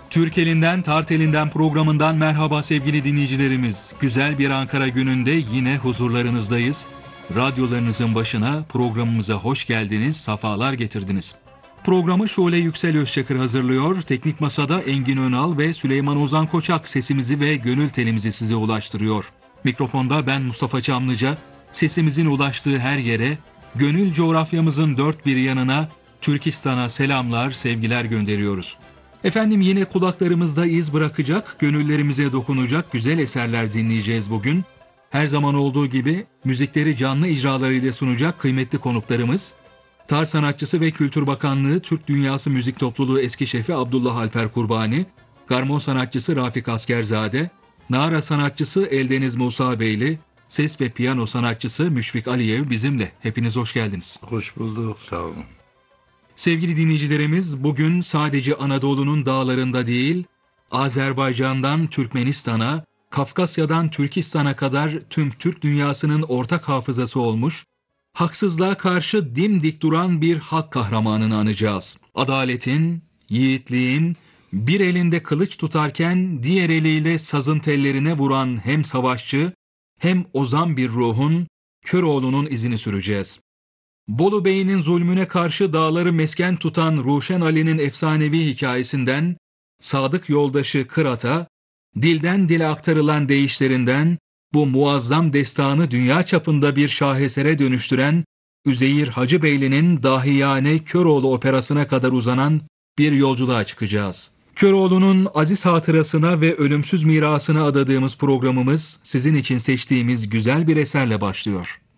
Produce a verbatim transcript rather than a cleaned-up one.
Türk elinden, Tart elinden programından merhaba sevgili dinleyicilerimiz. Güzel bir Ankara gününde yine huzurlarınızdayız. Radyolarınızın başına programımıza hoş geldiniz, safalar getirdiniz. Programı Şule Yüksel Özçakır hazırlıyor. Teknik Masa'da Engin Önal ve Süleyman Ozan Koçak sesimizi ve gönül telimizi size ulaştırıyor. Mikrofonda ben Mustafa Çamlıca, sesimizin ulaştığı her yere, gönül coğrafyamızın dört bir yanına, Türkistan'a selamlar, sevgiler gönderiyoruz. Efendim yine kulaklarımızda iz bırakacak, gönüllerimize dokunacak güzel eserler dinleyeceğiz bugün. Her zaman olduğu gibi müzikleri canlı icralarıyla sunacak kıymetli konuklarımız, Tart sanatçısı ve Kültür Bakanlığı Türk Dünyası Müzik Topluluğu eski şefi Abdullah Alper Kurbani, garmon sanatçısı Rafik Askerzade, nara sanatçısı Eldeniz Musa Beyli, ses ve piyano sanatçısı Müşfik Aliyev bizimle. Hepiniz hoş geldiniz. Hoş bulduk, sağ olun. Sevgili dinleyicilerimiz, bugün sadece Anadolu'nun dağlarında değil, Azerbaycan'dan Türkmenistan'a, Kafkasya'dan Türkistan'a kadar tüm Türk dünyasının ortak hafızası olmuş, haksızlığa karşı dimdik duran bir halk kahramanını anacağız. Adaletin, yiğitliğin, bir elinde kılıç tutarken diğer eliyle sazın tellerine vuran hem savaşçı hem ozan bir ruhun, Köroğlu'nun izini süreceğiz. Bolu Bey'inin zulmüne karşı dağları mesken tutan Ruşen Ali'nin efsanevi hikayesinden, sadık yoldaşı Kırat'a, dilden dile aktarılan deyişlerinden, bu muazzam destanı dünya çapında bir şahesere dönüştüren Üzeyir Hacıbeyli'nin dahiyane Köroğlu operasına kadar uzanan bir yolculuğa çıkacağız. Köroğlu'nun aziz hatırasına ve ölümsüz mirasına adadığımız programımız sizin için seçtiğimiz güzel bir eserle başlıyor.